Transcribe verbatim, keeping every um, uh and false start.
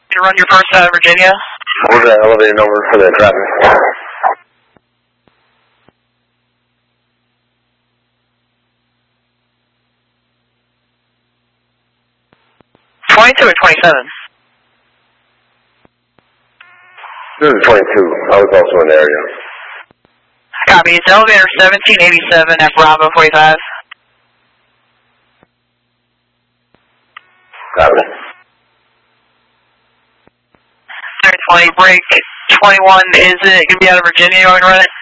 You run your first out of Virginia? What's that elevator number for the traffic? twenty-two or twenty-seven? This is twenty-two. I was also in the area. Copy. It's elevator seventeen eighty-seven at Bravo forty-five. Copy. twenty, break twenty-one, is it going to be out of Virginia going to run it?